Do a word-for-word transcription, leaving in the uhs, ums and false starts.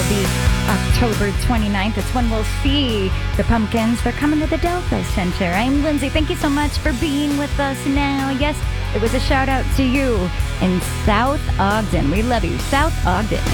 will be October twenty-ninth. It's when we'll see the Pumpkins. They're coming to the Delta Center. I'm Lindsay. Thank you so much for being with us now. Yes, it was a shout out to you in South Ogden. We love you, South Ogden.